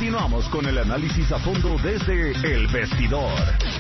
Continuamos con el análisis a fondo desde El Vestidor.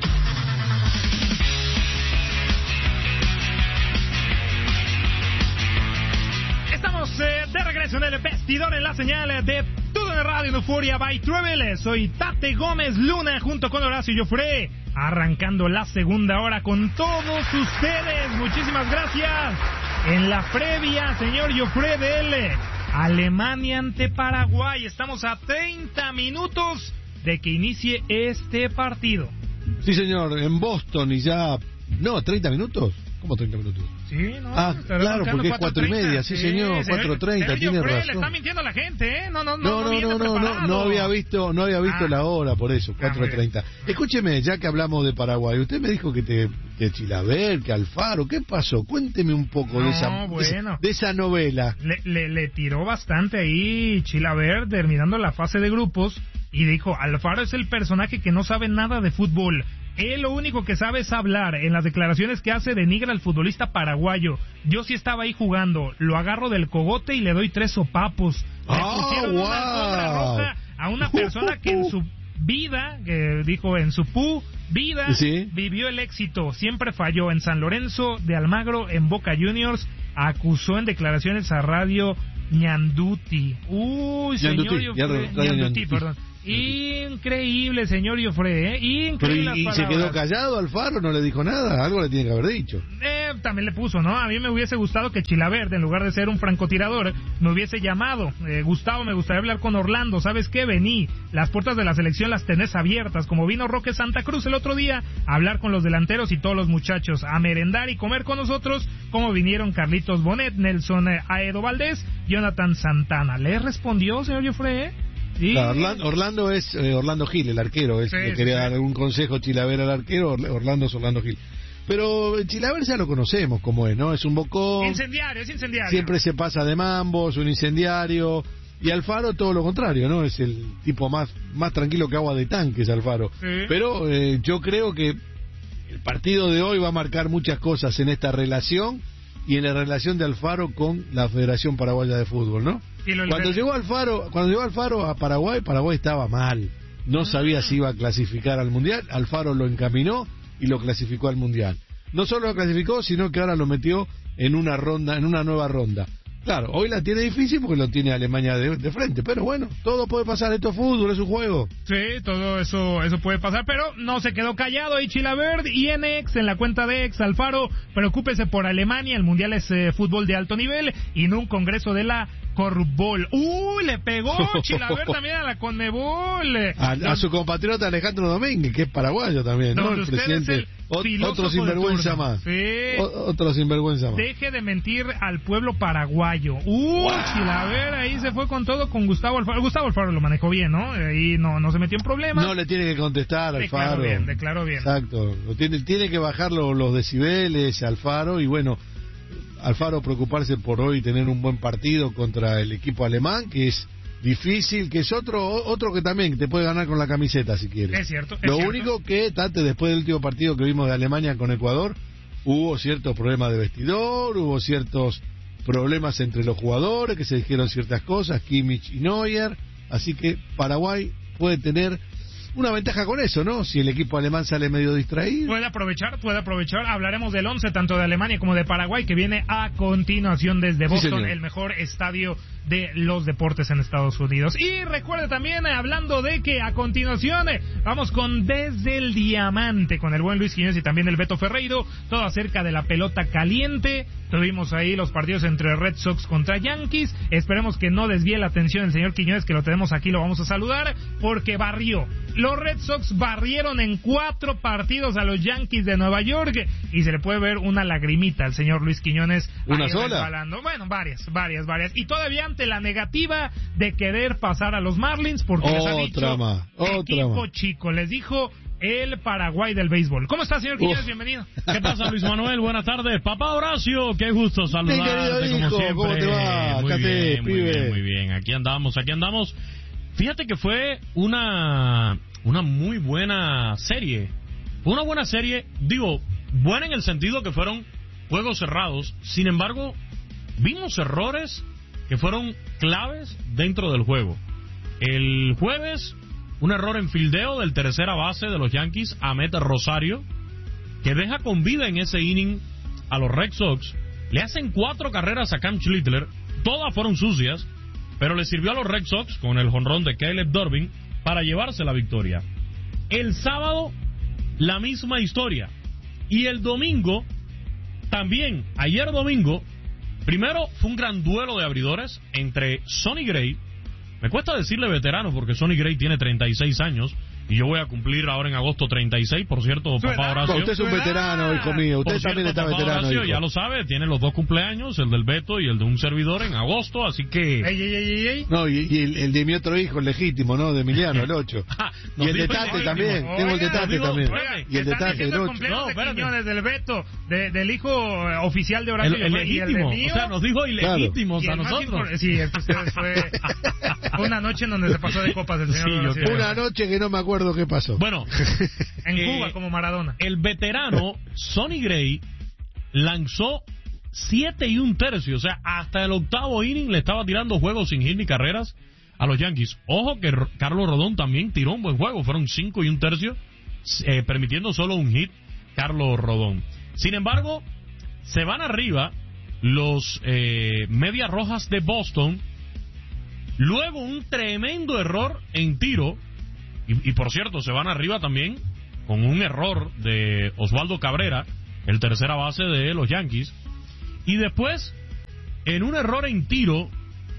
Estamos de regreso en El Vestidor en la señal de TUDN Radio Euforia by Travel. Soy Tate Gómez Luna junto con Horacio Joffre, arrancando la segunda hora con todos ustedes. Muchísimas gracias. En la previa, señor Joffre, del Alemania ante Paraguay. Estamos a 30 minutos de que inicie este partido. Sí, señor, en Boston y ya... No, 30 minutos. ¿Cómo 30 minutos? Sí, no. Claro, porque es 4:30. Sí, señor, 4:30, tiene razón. Le está mintiendo a la gente, ¿eh? No había visto la hora, por eso, 4:30. Escúcheme, ya que hablamos de Paraguay, usted me dijo que Chilaver, que Alfaro, ¿qué pasó? Cuénteme un poco de esa novela. Le tiró bastante ahí Chilaver terminando la fase de grupos y dijo, Alfaro es el personaje que no sabe nada de fútbol. Él lo único que sabe es hablar. En las declaraciones que hace denigra al futbolista paraguayo. Yo sí estaba ahí jugando, lo agarro del cogote y le doy 3 sopapos. Le pusieron una alfombra roja a una persona que en su vida, que dijo en su vida, ¿sí?, vivió el éxito, siempre falló. En San Lorenzo de Almagro, en Boca Juniors, acusó en declaraciones a Radio Ñanduti. Ñanduti, perdón. Increíble, señor Joffre, increíble. ¿Y se quedó callado Alfaro? ¿No le dijo nada? Algo le tiene que haber dicho. También le puso, ¿no? A mí me hubiese gustado que Chilaverde, en lugar de ser un francotirador, me hubiese llamado. Gustavo, me gustaría hablar con Orlando. ¿Sabes qué? Vení. Las puertas de la selección las tenés abiertas. Como vino Roque Santa Cruz el otro día a hablar con los delanteros y todos los muchachos, a merendar y comer con nosotros, como vinieron Carlitos Bonet, Nelson Aedo Valdés, Jonathan Santana. ¿Le respondió, señor Joffre? Sí. Orlando es Orlando Gil, el arquero. Le quería dar algún consejo Chilaver al arquero. Orlando es Orlando Gil. Pero Chilaver ya lo conocemos como es, ¿no? Es un bocón. Es incendiario. Siempre se pasa de mambo, es un incendiario. Y Alfaro todo lo contrario, ¿no? Es el tipo más tranquilo que agua de tanque, es Alfaro. Sí. Pero yo creo que el partido de hoy va a marcar muchas cosas en esta relación y en la relación de Alfaro con la Federación Paraguaya de Fútbol, ¿no? Cuando llegó Alfaro a Paraguay estaba mal. No sabía si iba a clasificar al Mundial. Alfaro lo encaminó y lo clasificó al Mundial. No solo lo clasificó, sino que ahora lo metió en una nueva ronda. Claro, hoy la tiene difícil porque lo tiene Alemania de frente, pero bueno, todo puede pasar, esto es fútbol, es un juego. Sí, todo eso puede pasar, pero no se quedó callado ahí Chilaverde y en la cuenta de ex Alfaro, preocúpese por Alemania, el Mundial es fútbol de alto nivel y no un congreso de la Corfbol. Le pegó Chilaverde también a la Conmebol. A su compatriota Alejandro Domínguez, que es paraguayo también, ¿no? El presidente. Otro sinvergüenza más. Sí. Otro sinvergüenza más. Deje de mentir al pueblo paraguayo. Chilaverde ahí se fue con todo con Gustavo Alfaro. Gustavo Alfaro lo manejó bien, ¿no? Ahí no se metió en problemas. No le tiene que contestar a Alfaro. Declaró bien. Exacto. Tiene que bajar los decibeles Alfaro y bueno, Alfaro preocuparse por hoy tener un buen partido contra el equipo alemán, que es difícil, que es otro que también te puede ganar con la camiseta si quieres. Es cierto. Único que, Tate, después del último partido que vimos de Alemania con Ecuador, hubo ciertos problemas de vestidor, hubo ciertos problemas entre los jugadores, que se dijeron ciertas cosas, Kimmich y Neuer, así que Paraguay puede tener una ventaja con eso, ¿no? Si el equipo alemán sale medio distraído. Puede aprovechar. Hablaremos del 11 tanto de Alemania como de Paraguay, que viene a continuación desde Boston, el mejor estadio de los deportes en Estados Unidos. Y recuerde también, hablando de que a continuación vamos con Desde el Diamante, con el buen Luis Quiñones y también el Beto Ferreiro, todo acerca de la pelota caliente. Tuvimos ahí los partidos entre Red Sox contra Yankees. Esperemos que no desvíe la atención el señor Quiñones, que lo tenemos aquí, lo vamos a saludar, porque barrió. Los Red Sox barrieron en 4 partidos a los Yankees de Nueva York y se le puede ver una lagrimita al señor Luis Quiñones. ¿Una sola? Resbalando. Bueno, varias. Y todavía ante la negativa de querer pasar a los Marlins, porque les ha dicho equipo chico, les dijo el Paraguay del béisbol. ¿Cómo está, señor Quiñones? Bienvenido. ¿Qué pasa, Luis Manuel? Buenas tardes. Papá Horacio, qué gusto saludarte, como siempre. ¿Cómo te va? Muy bien. Aquí andamos. Fíjate que fue una muy buena serie. Una buena serie, digo, buena en el sentido que fueron juegos cerrados. Sin embargo, vimos errores que fueron claves dentro del juego. El jueves, un error en fildeo del tercera base de los Yankees, Amed Rosario, que deja con vida en ese inning a los Red Sox. Le hacen 4 carreras a Cam Schlittler, todas fueron sucias, pero le sirvió a los Red Sox con el jonrón de Caleb Durbin para llevarse la victoria. El sábado, la misma historia. Y el domingo, también, ayer domingo, primero fue un gran duelo de abridores entre Sonny Gray, me cuesta decirle veterano porque Sonny Gray tiene 36 años, y yo voy a cumplir ahora en agosto 36, por cierto, papá Horacio. Usted es un veterano, hijo mío. Usted también está veterano. Horacio, ya lo sabe, tiene los 2 cumpleaños, el del Beto y el de un servidor en agosto, así que... Ey. No, y el de mi otro hijo, el legítimo, ¿no? De Emiliano, el 8. Y el de Tate también. Tengo el de Tate también. Y el de Tate, el 8. No, espérate. Del Beto, del hijo oficial de Horacio. El legítimo, o sea, nos dijo ilegítimos a nosotros. Sí, es que ustedes fue una noche en donde se pasó de copas el señor. Sí, una noche que no me acuerdo qué pasó. Bueno, en Cuba como Maradona. El veterano Sonny Gray lanzó 7 1/3, o sea, hasta el octavo inning le estaba tirando juegos sin hit ni carreras a los Yankees. Ojo que Carlos Rodón también tiró un buen juego, fueron 5 1/3, permitiendo solo un hit Carlos Rodón. Sin embargo, se van arriba los Medias Rojas de Boston, luego un tremendo error en tiro. Y por cierto, se van arriba también con un error de Osvaldo Cabrera, el tercera base de los Yankees. Y después, en un error en tiro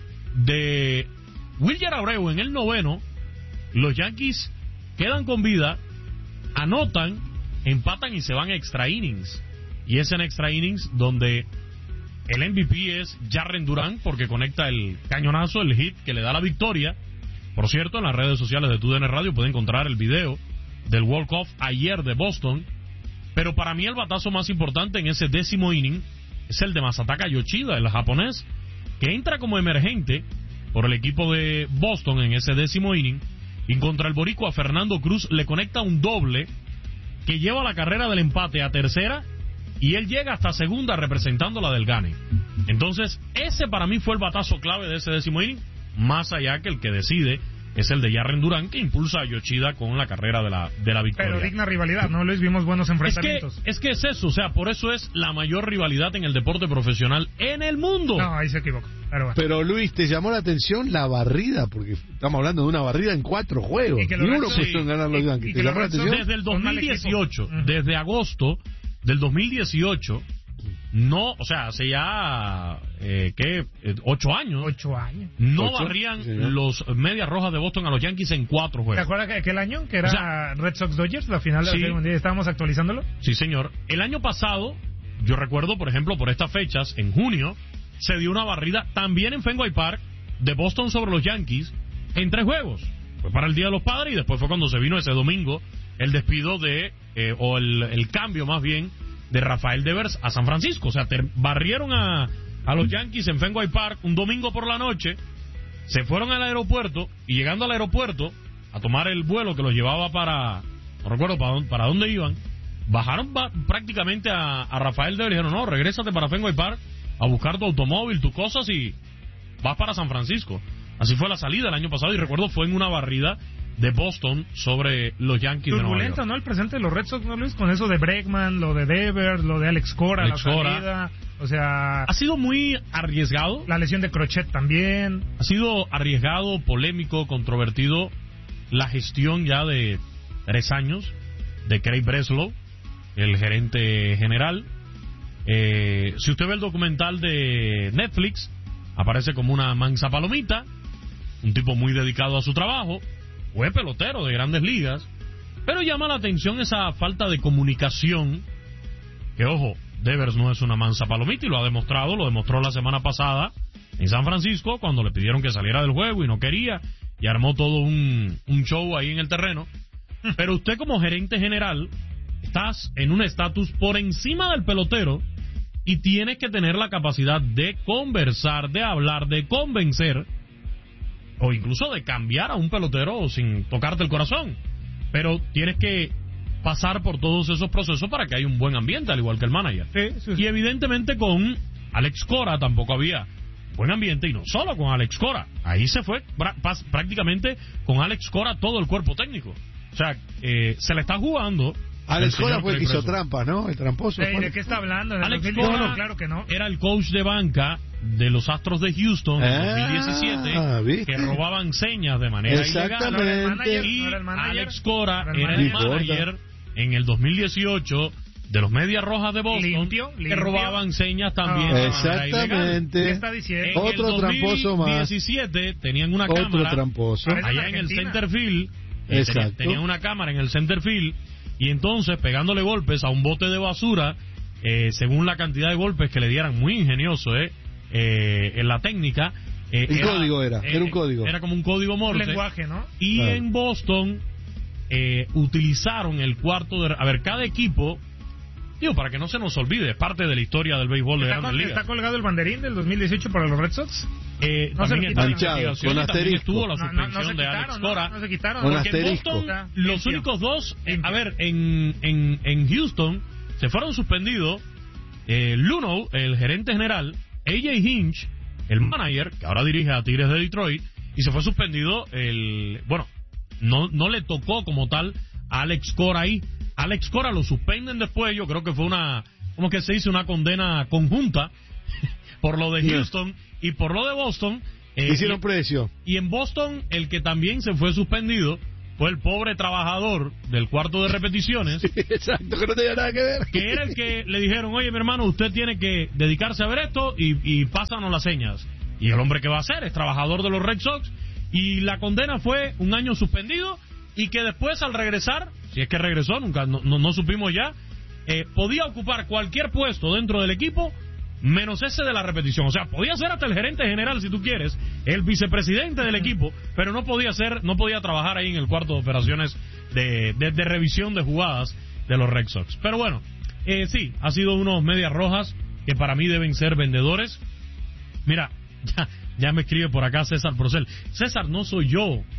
de Wilyer Abreu en el noveno, los Yankees quedan con vida, anotan, empatan y se van a extra innings. Y es en extra innings donde el MVP es Jarren Duran, porque conecta el cañonazo, el hit que le da la victoria. Por cierto, en las redes sociales de TUDN Radio pueden encontrar el video del walk-off ayer de Boston. Pero para mí el batazo más importante en ese 10º inning es el de Masataka Yoshida, el japonés, que entra como emergente por el equipo de Boston en ese 10º inning. Y contra el boricua Fernando Cruz le conecta un doble que lleva la carrera del empate a tercera, y él llega hasta segunda representando la del gane. Entonces, ese para mí fue el batazo clave de ese 10º inning. Más allá que el que decide es el de Jarren Duran, que impulsa a Yoshida con la carrera de la victoria. Pero digna rivalidad, ¿no? Luis, vimos buenos enfrentamientos. Es que es eso, o sea, por eso es la mayor rivalidad en el deporte profesional en el mundo. No, ahí se equivocó. Pero Luis, ¿te llamó la atención la barrida? Porque estamos hablando de una barrida en 4 juegos. Y uno puso en ganar los Yankees. ¿Te llamó la atención? Desde el 2018, desde agosto del 2018... No, o sea, hace ya, 8 años. 8 años. No barrían los Medias Rojas de Boston a los Yankees en 4 juegos. ¿Te acuerdas que aquel año, que era Red Sox-Dodgers, la final del Mundial, estábamos actualizándolo? Sí, señor. El año pasado, yo recuerdo, por ejemplo, por estas fechas, en junio, se dio una barrida también en Fenway Park de Boston sobre los Yankees en 3 juegos. Fue para el Día de los Padres y después fue cuando se vino ese domingo el despido de, o el cambio más bien, de Rafael Devers a San Francisco. O sea, barrieron a los Yankees en Fenway Park un domingo por la noche, se fueron al aeropuerto y llegando al aeropuerto a tomar el vuelo que los llevaba no recuerdo para dónde iban, bajaron prácticamente a Rafael Devers y dijeron, no, regrésate para Fenway Park a buscar tu automóvil, tus cosas y vas para San Francisco. Así fue la salida el año pasado y recuerdo fue en una barrida de Boston sobre los Yankees de Nueva York. Turbulento, ¿no? El presente de los Red Sox, ¿no, Luis? Con eso de Bregman, lo de Devers, lo de Alex Cora, la salida. O sea... Ha sido muy arriesgado. La lesión de Crochet también. Ha sido arriesgado, polémico, controvertido la gestión ya de 3 años de Craig Breslow, el gerente general. Si usted ve el documental de Netflix, aparece como una mansa palomita, un tipo muy dedicado a su trabajo. Fue pelotero de Grandes Ligas, pero llama la atención esa falta de comunicación, que ojo, Devers no es una mansa palomita y lo demostró la semana pasada en San Francisco cuando le pidieron que saliera del juego y no quería, y armó todo un show ahí en el terreno. Pero usted como gerente general estás en un estatus por encima del pelotero y tienes que tener la capacidad de conversar, de hablar, de convencer o incluso de cambiar a un pelotero sin tocarte el corazón. Pero tienes que pasar por todos esos procesos para que haya un buen ambiente, al igual que el manager. Sí. Y evidentemente con Alex Cora tampoco había buen ambiente, y no solo con Alex Cora. Ahí se fue prácticamente con Alex Cora todo el cuerpo técnico. O sea, se le está jugando. Alex Cora fue el que hizo trampas, ¿no? El tramposo. ¿De qué está hablando? Alex Cora, claro que no. Era el coach de banca de los Astros de Houston en 2017, que robaban señas de manera ilegal. Y Alex Cora era el manager en el 2018 de los Medias Rojas de Boston, que robaban señas también. Exactamente. ¿Qué está diciendo? Otro tramposo más. En el 2017 tenían una cámara tramposo. allá en el center field. Tenían una cámara en el center field, y entonces pegándole golpes a un bote de basura, según la cantidad de golpes que le dieran, muy ingenioso en la técnica. El código era un código. Era como un código Morse. Un lenguaje, ¿no? Y claro, en Boston utilizaron el cuarto de... A ver, cada equipo... Digo, para que no se nos olvide, es parte de la historia del béisbol de Grandes Ligas. ¿Está colgado el banderín del 2018 para los Red Sox? No también está manchado, con asterisco. Estuvo la suspensión de Alex Cora. No se quitaron. Con Porque asterisco. en Boston, los únicos dos... a ver, en Houston se fueron suspendidos Luno, el gerente general, AJ Hinch, el manager, que ahora dirige a Tigres de Detroit, y se fue suspendido bueno, no le tocó como tal a Alex Cora ahí. Alex Cora lo suspenden después, yo creo que fue ¿cómo que se dice? Una condena conjunta por lo de Houston y por lo de Boston. Hicieron precio. Y en Boston, el que también se fue suspendido fue el pobre trabajador del cuarto de repeticiones. Sí, exacto, que no tenía nada que ver. Que era el que le dijeron, oye, mi hermano, usted tiene que dedicarse a ver esto y pásanos las señas. Y el hombre que va a hacer es trabajador de los Red Sox, y la condena fue 1 año suspendido, y que después al regresar, si es que regresó, nunca no supimos ya, podía ocupar cualquier puesto dentro del equipo menos ese de la repetición. O sea, podía ser hasta el gerente general si tú quieres, el vicepresidente del equipo, pero no podía trabajar ahí en el cuarto de operaciones de revisión de jugadas de los Red Sox. Pero bueno, sí, ha sido unos Medias Rojas que para mí deben ser vendedores. Mira, ya me escribe por acá César Procel. César, no soy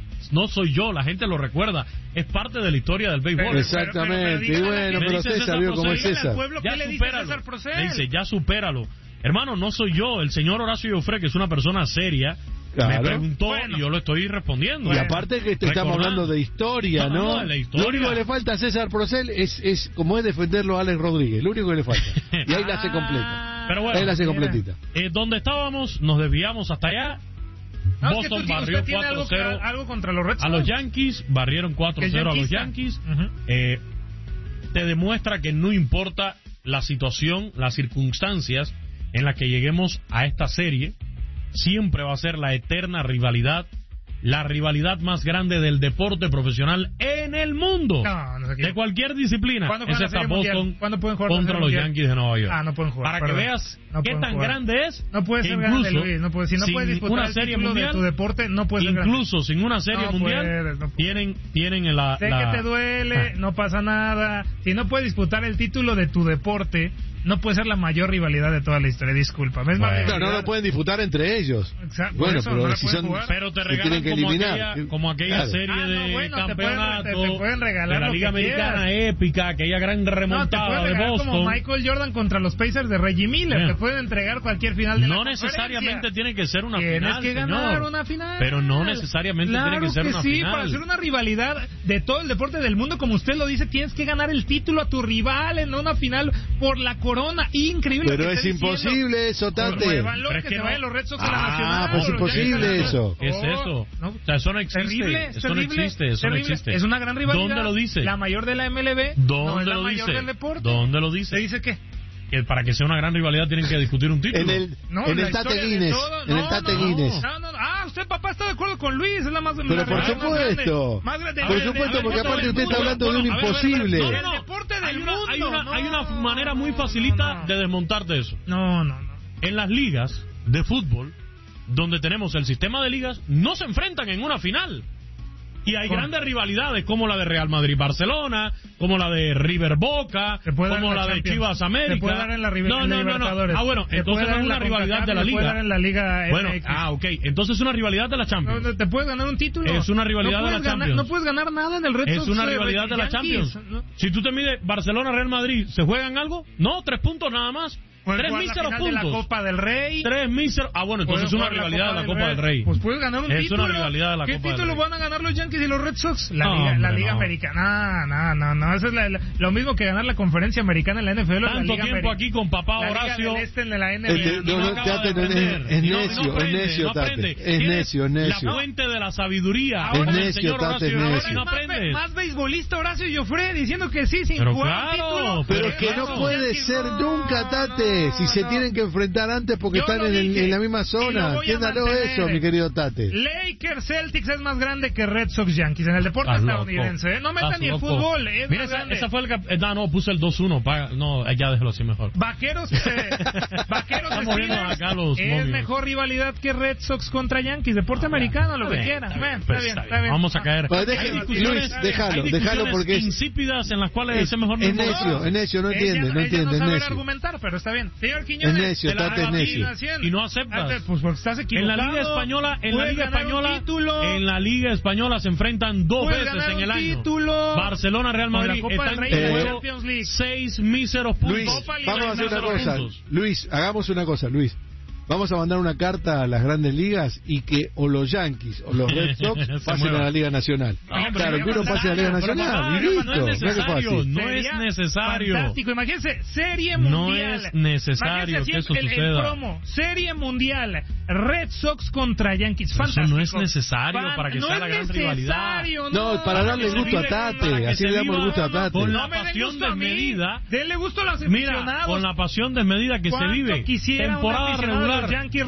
yo, la gente lo recuerda, es parte de la historia del béisbol. Exactamente, y bueno, pero César vio cómo es César. ¿Qué le dice César Procel? Le dice, ya supéralo. Hermano, no soy yo, el señor Horacio Joffre, que es una persona seria, claro, me preguntó y yo lo estoy respondiendo. Y aparte que estamos hablando de historia, ¿no? De la historia. Lo único que le falta a César Procel es como es defenderlo a Alex Rodríguez, lo único que le falta. Y ahí la hace completa. Pero bueno, ahí la hace completita. Donde estábamos, nos desviamos hasta allá. Boston barrió 4-0 algo contra los Red Sox. a los Yankees, barrieron 4-0 a los Yankees. Te demuestra que no importa la situación, las circunstancias en las que lleguemos a esta serie, siempre va a ser la eterna rivalidad, la rivalidad más grande del deporte profesional en el mundo, de cualquier disciplina. Es esta Boston contra los Yankees de Nueva York. No pueden jugar. Para que veas qué tan grande es. No puede ser grande, Luis. No puede, si no puedes disputar una serie mundial de tu deporte, no puede ser grande. Incluso sin una serie mundial, tienen la... Sé que te duele, no pasa nada. Si no puedes disputar el título de tu deporte, no puede ser la mayor rivalidad de toda la historia, disculpa. No lo pueden disputar entre ellos. Exacto. Bueno, eso, pero no si son... Pero te regalan como aquella serie de campeonato te pueden regalar de la Liga Americana épica, aquella gran remontada de Boston. Como Michael Jordan contra los Pacers de Reggie Miller. Te pueden entregar cualquier final de la conferencia. No necesariamente tiene que ser una final, tienes que ganar una final. Pero no necesariamente tiene que ser una final. Para hacer una rivalidad de todo el deporte del mundo, como usted lo dice, tienes que ganar el título a tu rival en una final por la corona. Increíble. Pero es imposible eso, Tate. Que se vayan los Red Sox a la nacional. Pues es imposible eso. ¿Qué es eso? O sea, eso no existe. Eso no existe. Es una gran rivalidad. ¿Dónde lo dice? La mayor de la MLB. ¿Dónde no es lo la dice? mayor del deporte. ¿Dónde lo dice? ¿Te dice qué? Que para que sea una gran rivalidad tienen que discutir un título. En el Tate Guinness. En el Tate Guinness. Usted, papá, está de acuerdo con Luis. Es la más Pero por supuesto. Por supuesto, porque aparte usted está hablando de un imposible. El deporte del mundo. Hay una manera muy facilita de desmontarte eso. No. En las ligas de fútbol, donde tenemos el sistema de ligas, no se enfrentan en una final. Y hay grandes rivalidades como la de Real Madrid-Barcelona, como la de River-Boca, como la de Chivas-América. Se puede dar en la Libertadores. Bueno, entonces no es una rivalidad de la Liga. Se puede dar en la Liga bueno, MX. ok. Entonces es una rivalidad de la Champions. ¿Te puedes ganar un título? Es una rivalidad de la Champions. No puedes ganar nada en el Red Sox. Es una rivalidad de la Champions. Si tú te mides Barcelona-Real Madrid, ¿se juegan algo? No, 3 puntos nada más. 3 míseros puntos. De la Copa del Rey. 3 míseros. Ah, bueno, entonces es una rivalidad de la Copa del Rey. Pues puedes ganar un título. Es una rivalidad de la Copa del Rey. ¿Qué título van a ganar los Yankees y los Red Sox? La Liga Americana. No. Eso es lo mismo que ganar la Conferencia Americana en la NFL. Tanto tiempo aquí con papá Horacio. La Es necio. La fuente de la sabiduría. Es necio, Tate, no aprendes. Más beisbolista Horacio Joffre diciendo que sí, sin jugar título. Pero que no puede ser nunca, Tate. Si se tienen que enfrentar antes porque están en la misma zona. Entiéndalo eso, mi querido Tate. Lakers Celtics es más grande que Red Sox Yankees en el deporte estadounidense. No metan ni el fútbol. Mira, esa fue puse el 2-1. No, ya déjalo así mejor. Vaqueros Estamos viendo acá los es mejor rivalidad que Red Sox contra Yankees. Deporte americano, lo que quieran. Está bien. Vamos a caer. Luis, déjalo porque es insípidas en las cuales es mejor. Es necio, no entiende. No sabe argumentar, pero está bien. Señor Quiñones, es necio, Tate es necio. Y no aceptas. Pues porque estás equivocado. En la Liga Española se enfrentan 2 veces en el año. Barcelona, Real Madrid están en juego 6 míseros puntos. Luis, vamos a hacer una cosa. Luis, hagamos una cosa, Luis. Vamos a mandar una carta a las grandes ligas y que o los Yankees o los Red Sox pasen a la Liga Nacional. Claro, que uno pase a la Liga Nacional y listo. No es necesario. Fantástico, imagínense, Serie Mundial. No es necesario que eso suceda. El promo, Serie Mundial, Red Sox contra Yankees. Fantástico. Eso no es necesario para que sea la gran rivalidad. No, para darle gusto a Tate. Así le damos el gusto a Tate. Con la pasión desmedida. Denle gusto a los aficionados. Mira, con la pasión desmedida que se vive. Temporada regular. Yankees